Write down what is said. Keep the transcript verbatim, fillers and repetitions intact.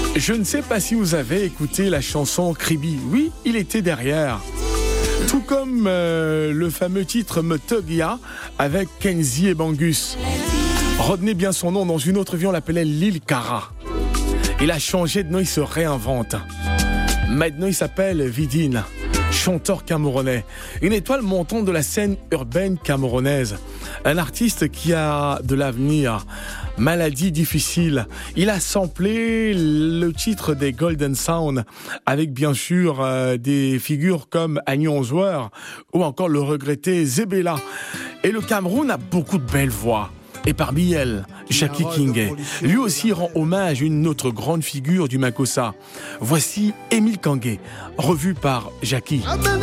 Je ne sais pas si vous avez écouté la chanson Kribi. Oui, il était derrière. Tout comme euh, le fameux titre Metogia avec Kenzie et Bangus. Retenez bien son nom, dans une autre vie on l'appelait Lil Cara. Il a changé de nom, il se réinvente. Maintenant il s'appelle Vidine, chanteur camerounais. Une étoile montante de la scène urbaine camerounaise. Un artiste qui a de l'avenir. Maladie difficile. Il a samplé le titre des Golden Sound avec bien sûr euh, des figures comme Annie Onzoir ou encore le regretté Zebela. Et le Cameroun a beaucoup de belles voix. Et parmi elles, Jackie Kingé, lui aussi rend hommage à une autre grande figure du Makossa. Voici Émile Kangué, revu par Jackie.